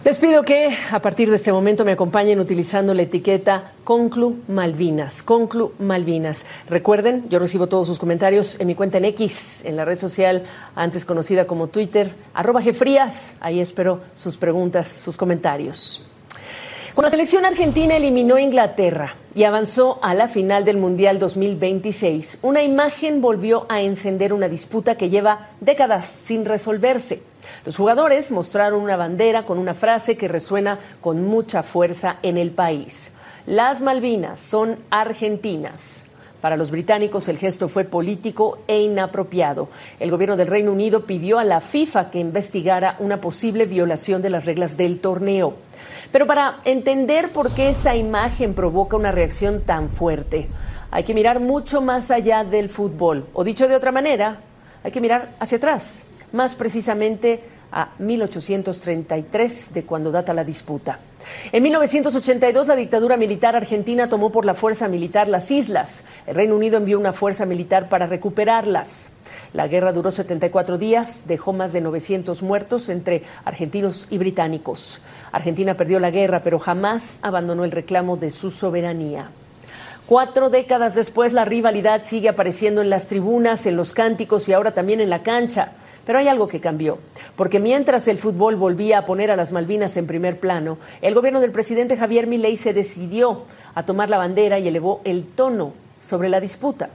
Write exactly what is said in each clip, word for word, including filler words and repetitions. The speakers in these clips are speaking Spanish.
Les pido que a partir de este momento me acompañen utilizando la etiqueta Conclu Malvinas. Conclu Malvinas. Recuerden, yo recibo todos sus comentarios en mi cuenta en X, en la red social antes conocida como Twitter, arroba Jefrías. Ahí espero sus preguntas, sus comentarios. Cuando la selección argentina eliminó a Inglaterra y avanzó a la final del Mundial dos mil veintiséis, una imagen volvió a encender una disputa que lleva décadas sin resolverse. Los jugadores mostraron una bandera con una frase que resuena con mucha fuerza en el país. Las Malvinas son argentinas. Para los británicos el gesto fue político e inapropiado. El gobierno del Reino Unido pidió a la FIFA que investigara una posible violación de las reglas del torneo. Pero para entender por qué esa imagen provoca una reacción tan fuerte, hay que mirar mucho más allá del fútbol. O dicho de otra manera, hay que mirar hacia atrás, más precisamente a mil ochocientos treinta y tres, de cuando data la disputa. En mil novecientos ochenta y dos, la dictadura militar argentina tomó por la fuerza militar las islas. El Reino Unido envió una fuerza militar para recuperarlas. La guerra duró setenta y cuatro días, dejó más de novecientos muertos entre argentinos y británicos. Argentina perdió la guerra, pero jamás abandonó el reclamo de su soberanía. Cuatro décadas después, la rivalidad sigue apareciendo en las tribunas, en los cánticos y ahora también en la cancha. Pero hay algo que cambió, porque mientras el fútbol volvía a poner a las Malvinas en primer plano, el gobierno del presidente Javier Milei se decidió a tomar la bandera y elevó el tono sobre la disputa.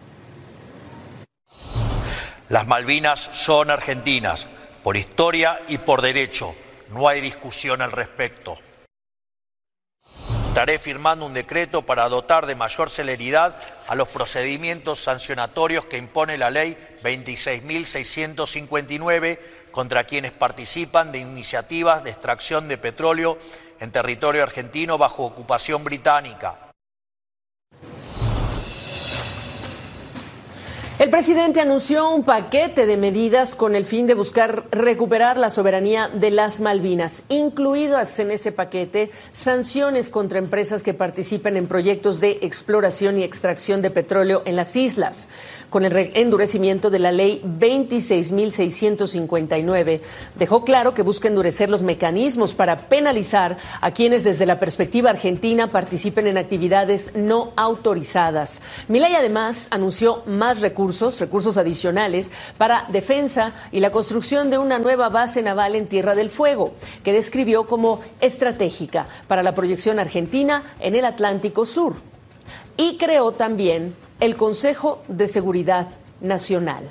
Las Malvinas son argentinas, por historia y por derecho. No hay discusión al respecto. Estaré firmando un decreto para dotar de mayor celeridad a los procedimientos sancionatorios que impone la ley veintiséis mil seiscientos cincuenta y nueve contra quienes participan de iniciativas de extracción de petróleo en territorio argentino bajo ocupación británica. El presidente anunció un paquete de medidas con el fin de buscar recuperar la soberanía de las Malvinas, incluidas en ese paquete sanciones contra empresas que participen en proyectos de exploración y extracción de petróleo en las islas. Con el endurecimiento de la ley veintiséis mil seiscientos cincuenta y nueve, dejó claro que busca endurecer los mecanismos para penalizar a quienes desde la perspectiva argentina participen en actividades no autorizadas. Milei además anunció más recursos, recursos adicionales para defensa y la construcción de una nueva base naval en Tierra del Fuego, que describió como estratégica para la proyección argentina en el Atlántico Sur. Y creó también el Consejo de Seguridad Nacional.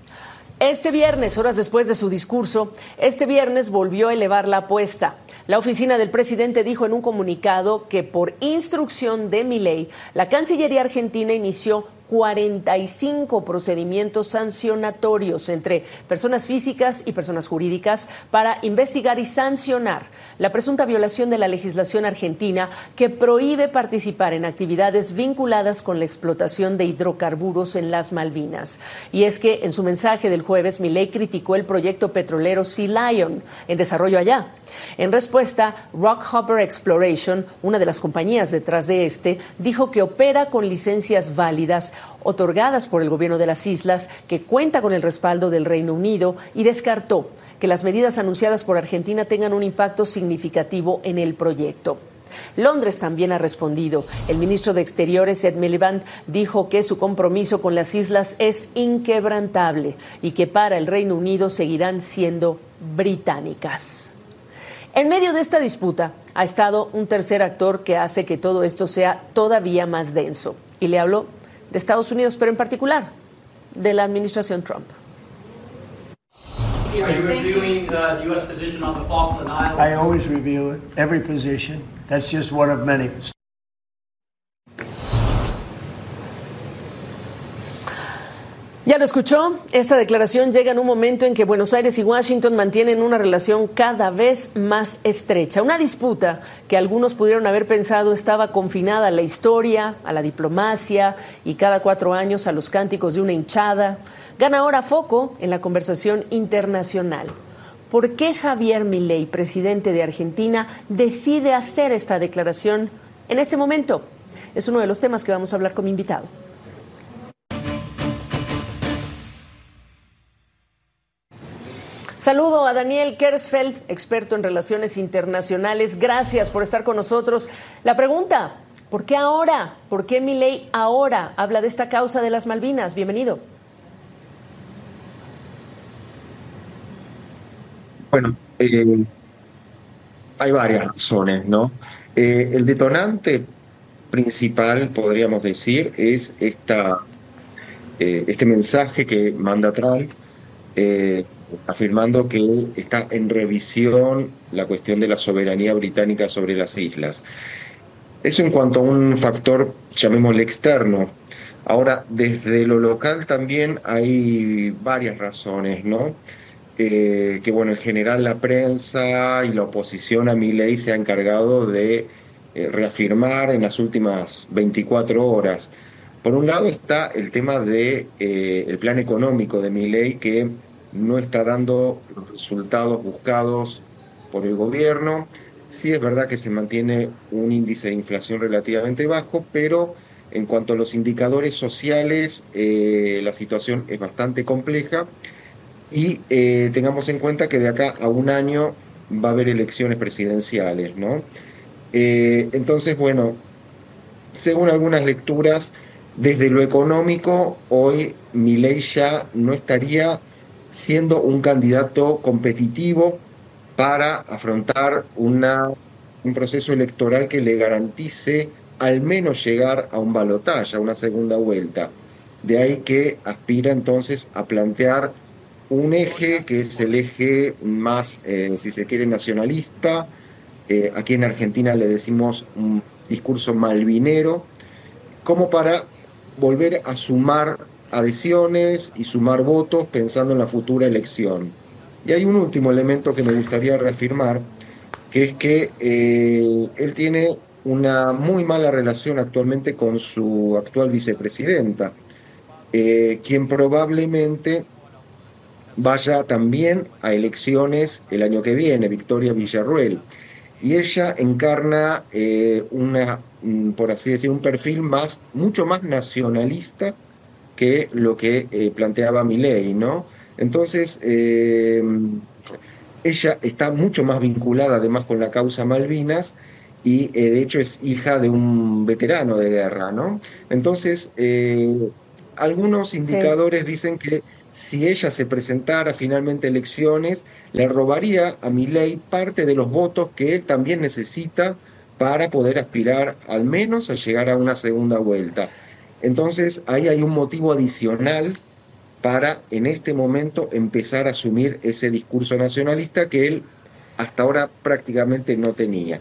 Este viernes, horas después de su discurso, este viernes volvió a elevar la apuesta. La oficina del presidente dijo en un comunicado que por instrucción de Milei, la Cancillería argentina inició cuarenta y cinco procedimientos sancionatorios entre personas físicas y personas jurídicas para investigar y sancionar la presunta violación de la legislación argentina que prohíbe participar en actividades vinculadas con la explotación de hidrocarburos en las Malvinas. Y es que en su mensaje del jueves, Milei criticó el proyecto petrolero Sea Lion en desarrollo allá. En respuesta, Rockhopper Exploration, una de las compañías detrás de este, dijo que opera con licencias válidas otorgadas por el gobierno de las islas, que cuenta con el respaldo del Reino Unido, y descartó que las medidas anunciadas por Argentina tengan un impacto significativo en el proyecto. Londres también ha respondido. El ministro de Exteriores, Ed Miliband, dijo que su compromiso con las islas es inquebrantable y que para el Reino Unido seguirán siendo británicas. En medio de esta disputa ha estado un tercer actor que hace que todo esto sea todavía más denso. Y le hablo de Estados Unidos, pero en particular de la administración Trump. Are you reviewing uh, the U S position on the Falkland Islands? I always review it, every position. That's just one of many. Ya lo escuchó, esta declaración llega en un momento en que Buenos Aires y Washington mantienen una relación cada vez más estrecha. Una disputa que algunos pudieron haber pensado estaba confinada a la historia, a la diplomacia y cada cuatro años a los cánticos de una hinchada, gana ahora foco en la conversación internacional. ¿Por qué Javier Milei, presidente de Argentina, decide hacer esta declaración en este momento? Es uno de los temas que vamos a hablar con mi invitado. Saludo a Daniel Kersfeld, experto en relaciones internacionales. Gracias por estar con nosotros. La pregunta, ¿por qué ahora? ¿Por qué Milei ahora habla de esta causa de las Malvinas? Bienvenido. Bueno, eh, hay varias razones, ¿no? Eh, el detonante principal, podríamos decir, es esta, eh, este mensaje que manda Trump, eh, afirmando que está en revisión la cuestión de la soberanía británica sobre las islas. Eso en cuanto a un factor, llamémosle externo. Ahora, desde lo local también hay varias razones, ¿no? Eh, que bueno, en general la prensa y la oposición a Milei se ha encargado de eh, reafirmar en las últimas veinticuatro horas. Por un lado está el tema de eh, el plan económico de Milei, que no está dando los resultados buscados por el gobierno. Sí es verdad que se mantiene un índice de inflación relativamente bajo, pero en cuanto a los indicadores sociales, eh, la situación es bastante compleja. Y eh, tengamos en cuenta que de acá a un año va a haber elecciones presidenciales, ¿no? Eh, entonces, bueno, según algunas lecturas, desde lo económico, hoy Milei ya no estaría siendo un candidato competitivo para afrontar una, un proceso electoral que le garantice al menos llegar a un balotaje, a una segunda vuelta. De ahí que aspira entonces a plantear un eje que es el eje más, eh, si se quiere, nacionalista. Eh, aquí en Argentina le decimos un discurso malvinero, como para volver a sumar adhesiones y sumar votos pensando en la futura elección. Y hay un último elemento que me gustaría reafirmar, que es que eh, él tiene una muy mala relación actualmente con su actual vicepresidenta, eh, quien probablemente vaya también a elecciones el año que viene, Victoria Villarruel. Y ella encarna eh, una, por así decir, un perfil más, mucho más nacionalista que lo que eh, planteaba Milei, ¿no? Entonces, eh, ella está mucho más vinculada además con la causa Malvinas y eh, de hecho es hija de un veterano de guerra, ¿no? Entonces, eh, algunos indicadores sí. dicen que si ella se presentara finalmente a elecciones, le robaría a Milei parte de los votos que él también necesita para poder aspirar al menos a llegar a una segunda vuelta. Entonces, ahí hay un motivo adicional para, en este momento, empezar a asumir ese discurso nacionalista que él hasta ahora prácticamente no tenía.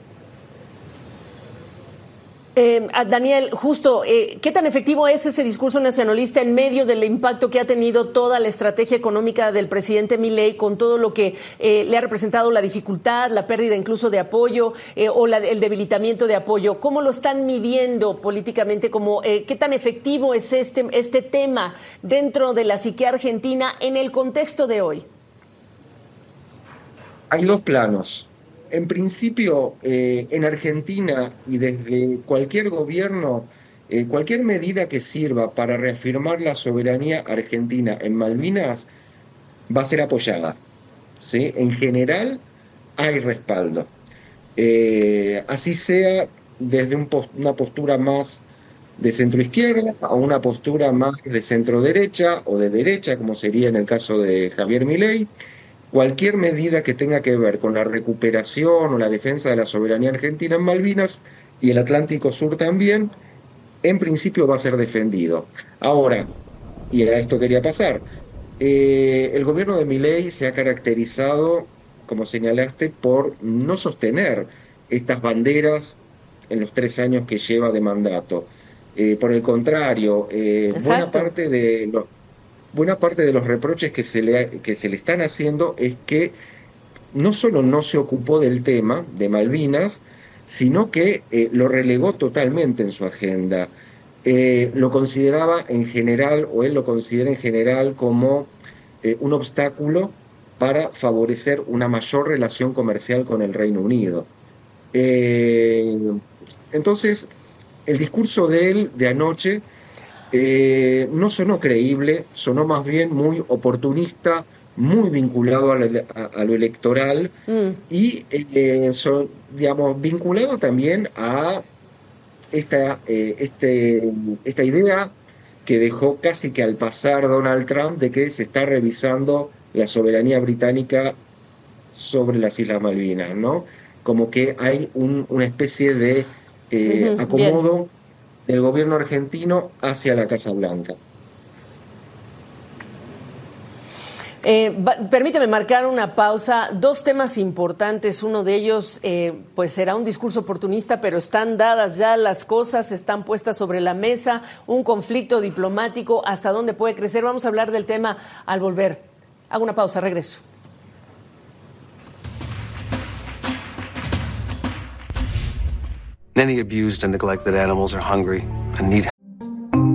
Eh, Daniel, justo, eh, ¿qué tan efectivo es ese discurso nacionalista en medio del impacto que ha tenido toda la estrategia económica del presidente Milei, con todo lo que eh, le ha representado la dificultad, la pérdida incluso de apoyo eh, o la, el debilitamiento de apoyo? ¿Cómo lo están midiendo políticamente? Como, eh, ¿qué tan efectivo es este, este tema dentro de la psique argentina en el contexto de hoy? Hay dos planos. En principio, eh, en Argentina y desde cualquier gobierno, eh, cualquier medida que sirva para reafirmar la soberanía argentina en Malvinas va a ser apoyada, ¿sí? En general hay respaldo. Eh, así sea desde un post- una postura más de centroizquierda a una postura más de centroderecha o de derecha, como sería en el caso de Javier Milei. Cualquier medida que tenga que ver con la recuperación o la defensa de la soberanía argentina en Malvinas y el Atlántico Sur también, en principio va a ser defendido. Ahora, y a esto quería pasar, eh, el gobierno de Milei se ha caracterizado, como señalaste, por no sostener estas banderas en los tres años que lleva de mandato. Eh, por el contrario, eh, buena parte de los Buena parte de los reproches que se, le, que se le están haciendo es que no solo no se ocupó del tema de Malvinas, sino que eh, lo relegó totalmente en su agenda. Eh, lo consideraba en general, o él lo considera en general como eh, un obstáculo para favorecer una mayor relación comercial con el Reino Unido. Eh, entonces, el discurso de él de anoche Eh, no sonó creíble, sonó más bien muy oportunista, muy vinculado a lo, a, a lo electoral mm. y, eh, son, digamos, vinculado también a esta, eh, este, esta idea que dejó casi que al pasar Donald Trump de que se está revisando la soberanía británica sobre las Islas Malvinas, ¿no? Como que hay un, una especie de eh, uh-huh, acomodo bien. del gobierno argentino hacia la Casa Blanca. Eh, va, permíteme marcar una pausa. Dos temas importantes. Uno de ellos, eh, pues será un discurso oportunista, pero están dadas ya las cosas, están puestas sobre la mesa. Un conflicto diplomático, ¿hasta dónde puede crecer? Vamos a hablar del tema al volver. Hago una pausa, regreso. Many abused and neglected animals are hungry and need